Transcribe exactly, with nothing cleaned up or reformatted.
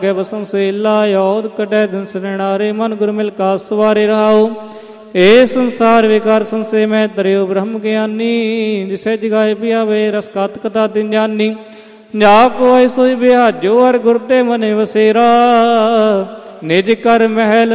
ਗੈ ਬਸੰ ਸੇਲਾ ਯੋਧ ਕਟੈ ਦਿਨ ਸਰਣਾਰੇ ਮਨ ਗੁਰ ਮਿਲ ਕਾ ਸਵਾਰੇ ਰਹਾਉ। ਏ ਸੰਸਾਰ ਵਿਕਾਰ ਸੰਸੇ ਮੈਂ ਤਰਿਓ ਬ੍ਰਹਮ ਗਿਆਨੀ ਜਿਸੇ ਜਗਾਏ ਪਿਆਵੇ ਰਸ ਕਤ ਕਥਾ ਤਿਨ ਜਾਨੀ। ਜਾ ਕੋ ਐ ਸੋਈ ਬਿਹਾਜੋ ਅਰ ਗੁਰ ਤੇ ਮਨੇ ਵਸੇਰਾ ਨਿਜ ਕਰ ਮਹਿਲ